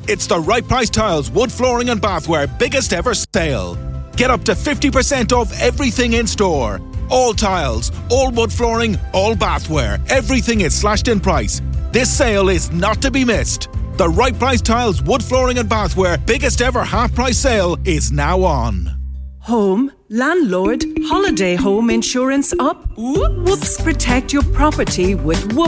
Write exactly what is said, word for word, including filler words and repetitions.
It's the Right Price Tiles Wood Flooring and Bathware biggest ever sale. Get up to fifty percent off everything in store. All tiles, all wood flooring, all bathware. Everything is slashed in price. This sale is not to be missed. The Right Price Tiles Wood Flooring and Bathware biggest ever half price sale is now on. Home, landlord, holiday home insurance up? Whoops, protect your property with Whoop